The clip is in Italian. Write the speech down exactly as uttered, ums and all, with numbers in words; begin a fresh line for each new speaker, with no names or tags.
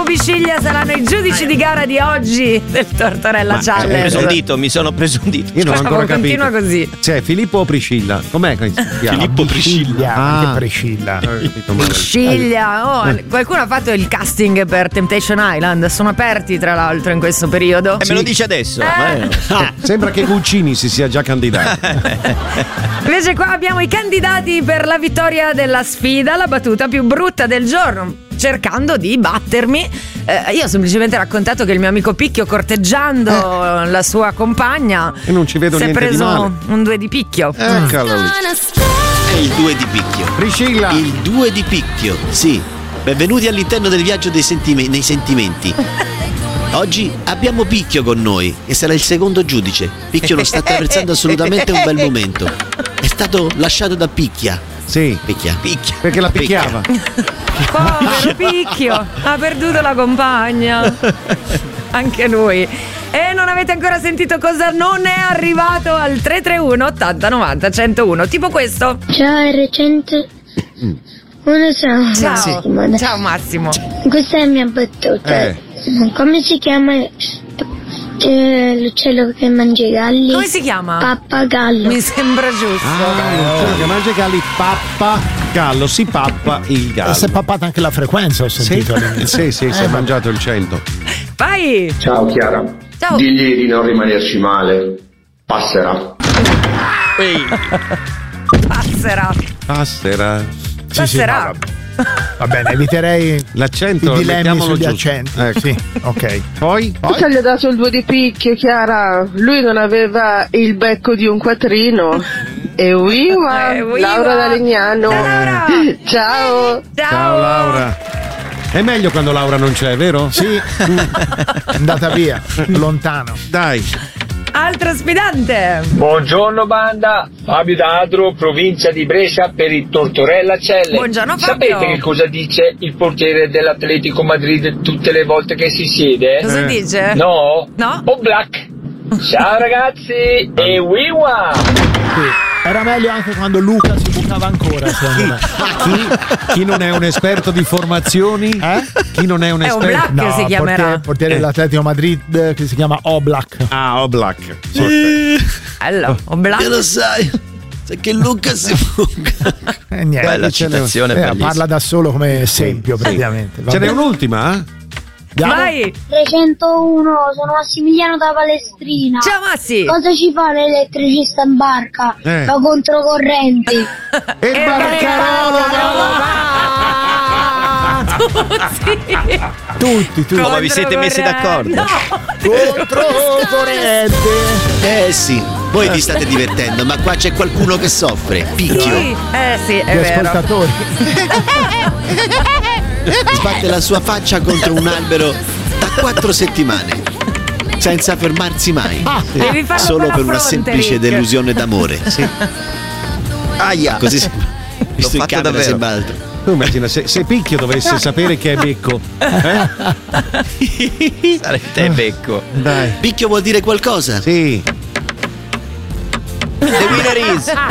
Pisciglia saranno i giudici di gara di oggi del Tortorella
Ma
Challenge.
Mi sono preso un dito, mi sono preso un dito.
Io non ho ancora capito.
Continua così.
Cioè, Filippo o Priscilla? Com'è che si chiama?
Filippo Priscilla.
Ah.
Che Priscilla.
Pisciglia. Oh, qualcuno ha fatto il casting per Temptation Island. Sono aperti tra l'altro in questo periodo.
E me lo dice adesso.
Eh.
Ah.
Sembra che Guccini si sia già candidato.
Invece qua abbiamo i candidati per la vittoria della sfida, la battuta più brutta del giorno, cercando di battermi. Eh, io ho semplicemente raccontato che il mio amico Picchio, corteggiando eh. la sua compagna,
e non ci vedo
si è
niente di
preso
male.
un due di picchio.
Eccolo lì.
È il due di picchio.
Priscilla.
Il due di picchio, sì. Benvenuti all'interno del viaggio dei sentime- nei sentimenti. Oggi abbiamo Picchio con noi e sarà il secondo giudice. Picchio non sta attraversando assolutamente un bel momento. È stato lasciato da Picchia.
Sì.
Picchia. Picchia.
Perché la picchiava.
Povero Picchio, ha perduto la compagna. Anche lui. E non avete ancora sentito cosa non è arrivato al tre tre uno ottanta novanta centouno. Tipo questo.
Ciao R cento. Uno ciao.
Ciao.
Massimo.
Ciao Massimo.
Questa è la mia battuta.
Eh.
Come si chiama eh, l'uccello che mangia i galli?
Come si chiama?
Pappagallo.
Mi sembra giusto.
Ah, quello che mangia i galli, pappa gallo, si pappa il gallo.
Si è pappata anche la frequenza, ho
Sì,
sentito all'inizio.
sì, sì, si è
Eh,
mangiato il cento.
Vai.
Ciao Chiara.
Ciao.
Digli di non rimanerci male. Passerà.
Passerà.
Passerà.
sì, sì,
Passerà.
no, va- Va bene, eviterei
L'accento,
i dilemmi
mettiamolo
sugli
giù.
accenti.
Ecco.
Sì, ok.
Poi?
Cosa gli ha dato il due di picchio, Chiara? Lui non aveva il becco di un quattrino. E viva!
Eh, viva!
Laura da Legnano.
Ciao, Laura!
Ciao!
Ciao.
Ciao Laura. È meglio quando Laura non c'è, vero?
Sì, è andata via, lontano.
Dai.
Altro sfidante.
Buongiorno banda, Fabio D'Adro, provincia di Brescia per il Tortorella Challenge.
Buongiorno, Fabio.
Sapete che cosa dice il portiere dell'Atletico Madrid tutte le volte che si siede?
Cosa dice?
No?
No?
Oblak. Ciao ragazzi e wiwa!
Sì. Era meglio anche quando Luca si bucava ancora, secondo me.
Chi, chi non è un esperto di formazioni?
Eh?
Chi non è un
È
esperto?
Oblak.
No,
si chiamerà.
portiere, portiere dell'Atletico Madrid che si chiama Oblak.
Ah, Oblak.
Allora, Oblak.
Che lo sai? Sai che Luca si buca.
E niente.
Bella
ce n'è-
citazione,
eh,
bellissima.
parla da solo come esempio, praticamente. Va
Ce n'è
bene.
un'ultima?
Andiamo?
Vai.
trecentouno, sono Massimiliano da Palestrina.
Ciao Massi.
Cosa ci fa l'elettricista in barca?
Eh.
Fa controcorrenti.
E il
Tutti.
Tutti, tutti.
No, ma vi siete messi d'accordo?
No.
Controcorrente.
Eh sì, voi vi state divertendo, ma qua c'è qualcuno che soffre. Picchio.
Sì. Eh sì, è
Gli
vero.
ascoltatori.
Sbatte la sua faccia contro un albero da quattro settimane, senza fermarsi mai.
Devi farlo
Solo
con la
per una
fronte,
semplice
Rick.
delusione d'amore. Sì. Aia, così si- visto in
fatto
camera
davvero.
sembra altro.
Tu immagina se, se Picchio dovesse sapere che è becco. Eh?
Sarete becco.
Dai.
Picchio vuol dire qualcosa?
Sì.
The winner is